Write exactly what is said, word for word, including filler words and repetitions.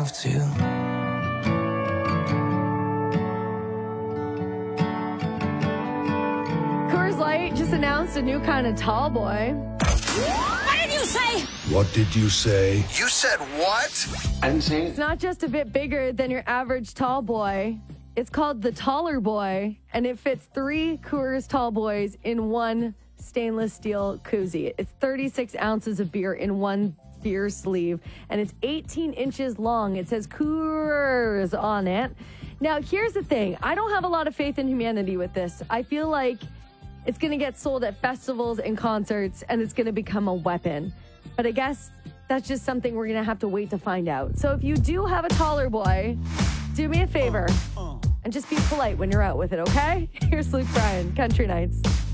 have to. Coors Light just announced a new kind of tall boy. What did you say? What did you say? You said what? I didn't say It's not just a bit bigger than your average tall boy. It's called the Taller Boy, and it fits three Coors Tall Boys in one stainless steel koozie. It's thirty-six ounces of beer in one beer sleeve, and it's eighteen inches long. It says Coors on it. Now, here's the thing. I don't have a lot of faith in humanity with this. I feel like it's going to get sold at festivals and concerts, and it's going to become a weapon. But I guess that's just something we're going to have to wait to find out. So if you do have a taller boy, do me a favor and just be polite when you're out with it, okay? Here's Luke Bryan, Country Nights.